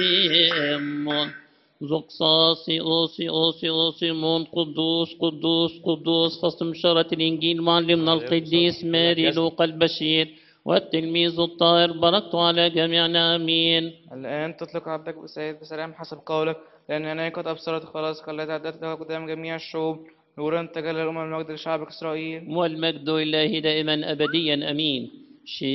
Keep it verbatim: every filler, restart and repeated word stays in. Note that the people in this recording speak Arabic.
زقصاصي أوصي أوصي أوصي مون قدوس قدوس قدوس خصم شرة الإنجيل معلمنا القديس ماري لوقا البشير والتلميذ الطاهر بركت على جميعنا آمين. الآن تطلق عبدك بسيد بسلام حسب قولك، لأن عيني قد أبصرت خلاصك التي أعددتها قدام جميع الشعوب، نورا تجلى الأمم المجد لشعبك إسرائيل. والمجد لله دائما أبديا أمين.